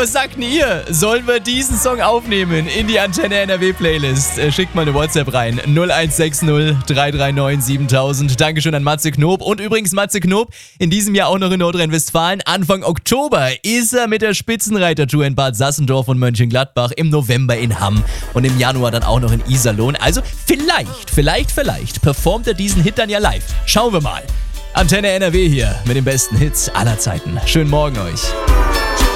Was sagt denn ihr? Sollen wir diesen Song aufnehmen in die Antenne NRW Playlist? Schickt mal eine WhatsApp rein. 0160 339 7000. Dankeschön an Matze Knob. Und übrigens Matze Knob, in diesem Jahr auch noch in Nordrhein-Westfalen. Anfang Oktober ist er mit der Spitzenreitertour in Bad Sassendorf und Mönchengladbach, im November in Hamm und im Januar dann auch noch in Iserlohn. Also vielleicht performt er diesen Hit dann ja live. Schauen wir mal. Antenne NRW hier mit den besten Hits aller Zeiten. Schönen Morgen euch.